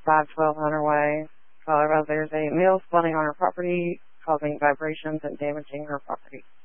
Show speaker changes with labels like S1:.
S1: 512 Hunter Way, Colorado. There's a male squatting on her property, causing vibrations and damaging her property.